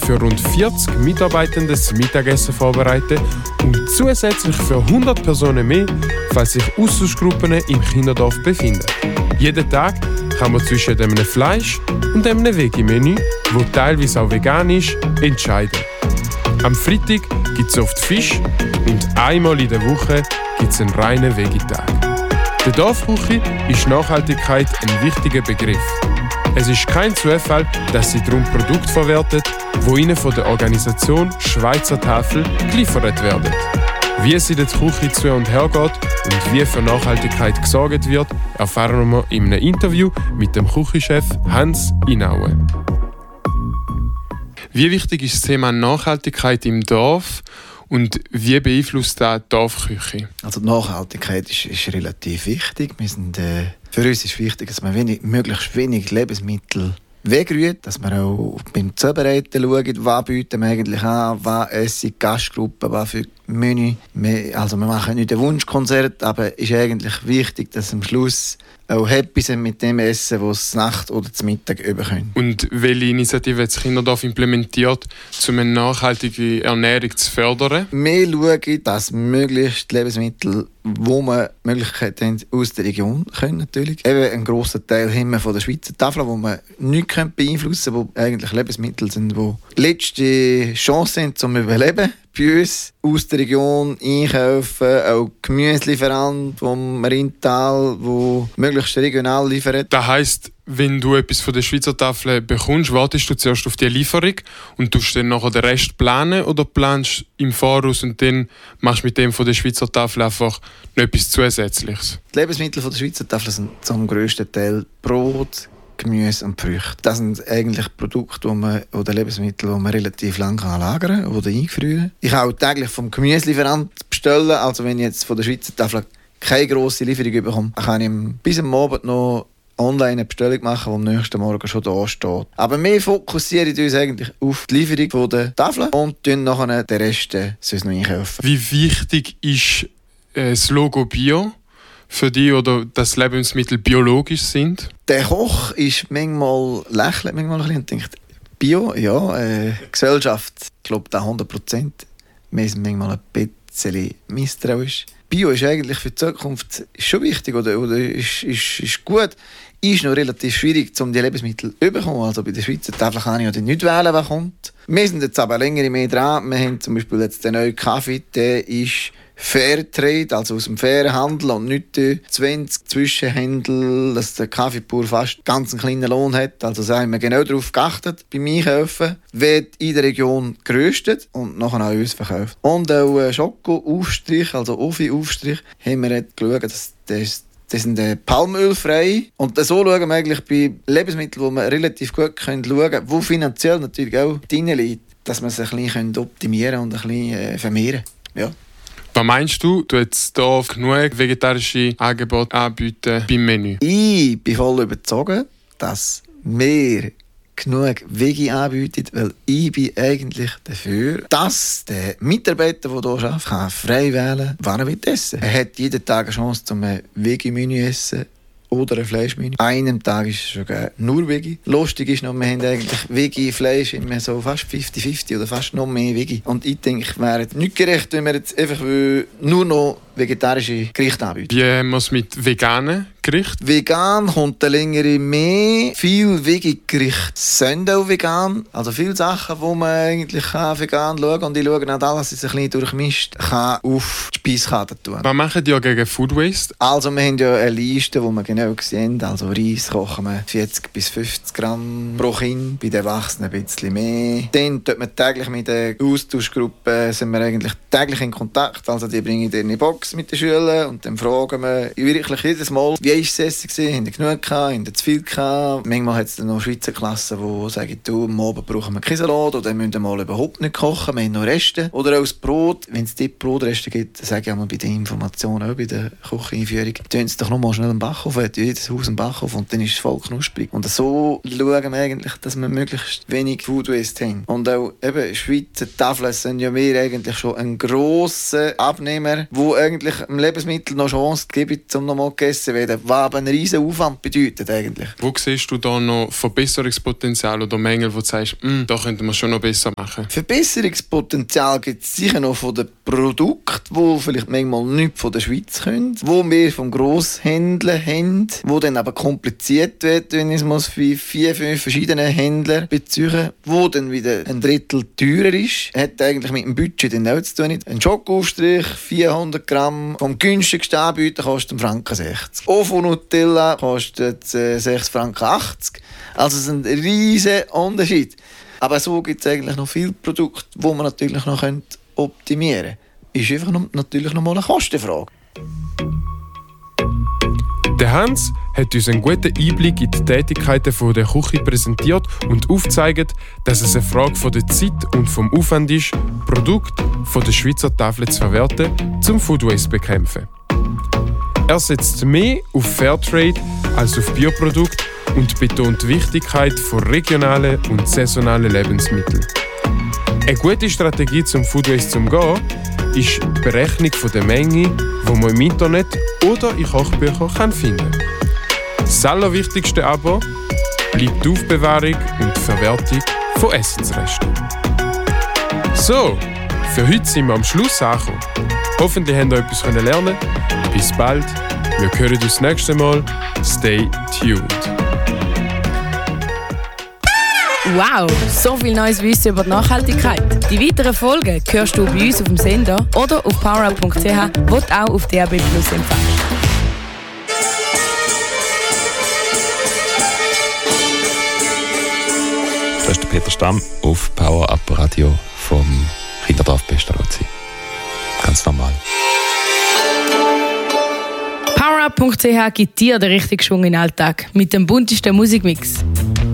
für rund 40 Mitarbeitende das Mittagessen vorbereiten und zusätzlich für 100 Personen mehr, falls sich Austauschgruppen im Kinderdorf befinden. Jeden Tag kann man zwischen einem Fleisch- und einem Veggie-Menü, das teilweise auch vegan ist, entscheiden. Am Freitag gibt es oft Fisch und einmal in der Woche gibt es einen reinen Veggie-Tag. Der Dorfküche ist Nachhaltigkeit ein wichtiger Begriff. Es ist kein Zufall, dass sie darum Produkte verwertet, die ihnen von der Organisation Schweizer Tafel geliefert werden. Wie es in der Küche zu und her geht und wie für Nachhaltigkeit gesorgt wird, erfahren wir in einem Interview mit dem Küchenchef Hans Inaue. Wie wichtig ist das Thema Nachhaltigkeit im Dorf und wie beeinflusst das die Dorfküche? Also die Nachhaltigkeit ist relativ wichtig. Für uns ist wichtig, dass man möglichst wenig Lebensmittel wegrührt, dass wir auch beim Zubereiten schauen, was bieten wir eigentlich an, was essen die Gastgruppen, was für Menü. Also wir machen nicht ein Wunschkonzert, aber es ist eigentlich wichtig, dass am Schluss auch happy sind mit dem Essen, das sie Nacht oder zum Mittag bekommen. Und welche Initiative hat das Kinderdorf implementiert, um eine nachhaltige Ernährung zu fördern? Wir schauen, dass möglichst Lebensmittel, wo wir Möglichkeiten haben, aus der Region können natürlich. Eben einen grossen Teil haben wir von der Schweizer Tafel, wo wir nichts beeinflussen können, wo eigentlich Lebensmittel sind, die letzte Chance sind zum Überleben. Bei uns aus der Region einkaufen, auch Gemüselieferant vom Rheintal, wo möglichst regional liefert. Das heisst, wenn du etwas von der Schweizer Tafel bekommst, wartest du zuerst auf die Lieferung und tust dann nachher den Rest planen oder planst im Voraus und dann machst du mit dem von der Schweizer Tafel einfach noch etwas Zusätzliches? Die Lebensmittel von der Schweizer Tafel sind zum grössten Teil Brot, Gemüse und Früchte. Das sind eigentlich Produkte oder Lebensmittel, die man relativ lange lagern kann oder eingefrieren. Ich kann auch täglich vom Gemüselieferant bestellen. Also wenn ich jetzt von der Schweizer Tafel keine grosse Lieferung bekomme, kann ich bis am Abend noch online eine Bestellung machen, die am nächsten Morgen schon da steht. Aber wir fokussieren uns eigentlich auf die Lieferung von der Tafel und dann nachher den Rest noch einkaufen. Wie wichtig ist das Logo Bio für dich oder dass Lebensmittel biologisch sind? Der Koch ist manchmal lächelt manchmal ein bisschen und denkt, Bio, ja, Gesellschaft, ich glaube da 100%. Wir sind manchmal ein bisschen misstrauisch. Bio ist eigentlich für die Zukunft schon wichtig oder ist gut. Ist noch relativ schwierig, um die Lebensmittel zu bekommen. Also bei der Schweizer Tafel kann ich ja nicht wählen, was kommt. Wir sind jetzt aber länger mehr dran. Wir haben zum Beispiel jetzt den neuen Kaffee, der ist Fairtrade, also aus dem fairen Handel und nicht 20 Zwischenhändler, dass der Kaffeebauer fast ganz einen kleinen Lohn hat. Also da haben wir genau darauf geachtet beim Einkaufen. Wird in der Region geröstet und nachher an uns verkauft. Und auch Schokoaufstrich, also Offi-Aufstrich, haben wir jetzt geschaut, dass das sind palmölfrei. Und so schauen wir eigentlich bei Lebensmitteln, die wir relativ gut schauen können, wo finanziell natürlich auch drin liegt, dass wir es ein bisschen optimieren und ein bisschen vermehren. Ja. Was meinst du, du jetzt hier genug vegetarische Angebote anbieten beim Menü? Ich bin voll überzeugt, dass wir genug Veggie anbieten, weil ich bin eigentlich dafür, dass der Mitarbeiter, der hier arbeitet, frei wählen kann, wann er essen will. Er hat jeden Tag eine Chance, ein Veggie-Menü zu essen. Oder ein Fleischmenü. An einem Tag ist es schon nur Veggie. Lustig ist noch, wir haben eigentlich Veggie-Fleisch immer so fast 50-50 oder fast noch mehr Veggie. Und ich denke, es wäre nicht gerecht, wenn wir jetzt einfach nur noch vegetarische Gerichte anbieten. Wie haben wir es mit veganen Gerichten? Vegan kommt eine längere mehr. Viele Veggie-Gerichte sind auch vegan. Also viele Sachen, die man eigentlich vegan schauen kann. Und ich schaue auch alles, was ein bisschen durchmischt, kann auf die Speiskarte tun. Was machen die gegen Food Waste? Also wir haben ja eine Liste, die wir genau sehen. Also Reis kochen wir 40 bis 50 Gramm pro Kind, bei den Erwachsenen ein bisschen mehr. Dann tut man täglich mit der Austauschgruppe sind wir eigentlich täglich in Kontakt. Also die bringen in die Box mit den Schülern und dann fragen wir wirklich jedes Mal, wie war das Essen gewesen? Haben die genug gehabt? Haben die zu viel gehabt? Manchmal hat es dann noch Schweizer Klassen, die sagen, du, am Abend brauchen wir keinen Salat oder müssen wir mal überhaupt nicht kochen, wir haben noch Reste. Oder auch das Brot, wenn es dort Brotreste gibt, dann sage ich einmal bei den Informationen, auch bei der Kocheinführung, tun sie doch noch mal schnell einen Backofen, hat jedes Haus einen Backofen und dann ist es voll knusprig. Und so schauen wir eigentlich, dass wir möglichst wenig Food Waste haben. Und auch eben Schweizer Tafeln sind ja wir eigentlich schon ein grosser Abnehmer, wo eigentlich eigentlich dem Lebensmittel noch Chance geben, um nochmal gegessen zu werden, was aber einen riesen Aufwand bedeutet eigentlich. Wo siehst du da noch Verbesserungspotenzial oder Mängel, wo du sagst, da könnten wir schon noch besser machen? Verbesserungspotenzial gibt es sicher noch von den Produkten, die vielleicht manchmal nicht von der Schweiz kommen, wo wir vom Grosshändler haben, wo dann aber kompliziert wird, wenn ich es muss für 4-5 verschiedene Händler beziehen, wo dann wieder ein Drittel teurer ist. Hat eigentlich mit dem Budget dann auch zu tun. Ein Schokoaufstrich, 400 Gramm, vom günstigsten Anbieter kostet 1,60 Franken. Ovo Nutella kostet 6,80 Franken. Also es ist ein riesiger Unterschied. Aber so gibt es eigentlich noch viele Produkte, die man natürlich noch optimieren könnte. Ist einfach natürlich noch mal eine Kostenfrage. Der Hans hat uns einen guten Einblick in die Tätigkeiten der Küche präsentiert und aufgezeigt, dass es eine Frage von der Zeit und vom Aufwand ist, Produkte von der Schweizer Tafel zu verwerten, zum Food Waste zu bekämpfen. Er setzt mehr auf Fairtrade als auf Bioprodukte und betont die Wichtigkeit von regionalen und saisonalen Lebensmitteln. Eine gute Strategie zum Food Waste zu umgehen, ist die Berechnung der Menge, die man im Internet oder in Kochbüchern finden kann. Das allerwichtigste aber bleibt die Aufbewahrung und die Verwertung von Essensresten. So, für heute sind wir am Schluss angekommen. Hoffentlich habt ihr etwas lernen können. Bis bald. Wir hören uns das nächste Mal. Stay tuned. Wow, so viel neues Wissen über die Nachhaltigkeit. Die weiteren Folgen hörst du bei uns auf dem Sender oder auf powerup.ch, wo du auch auf DAB+ empfängst. Das ist der Peter Stamm auf Power Up Radio vom Kinderdorf Pestalozzi. Ganz normal. powerup.ch gibt dir den richtigen Schwung in den Alltag mit dem buntesten Musikmix.